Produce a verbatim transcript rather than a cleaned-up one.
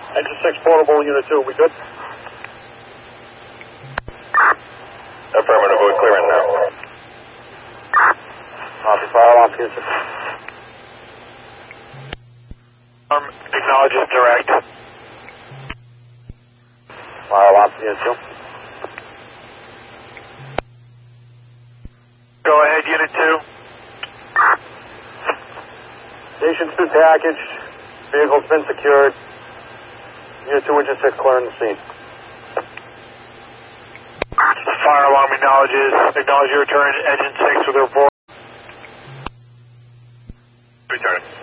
Engine six portable, unit two, we good? Affirmative, we're clearing now. Copy, fire alarm, unit six. Um, acknowledges direct. Fire alarm, unit two. Go ahead, unit two. Station's been packaged, vehicle's been secured. Unit two, engine six, clearing the scene. Fire alarm acknowledges. Acknowledge your return, engine six with a report. Return.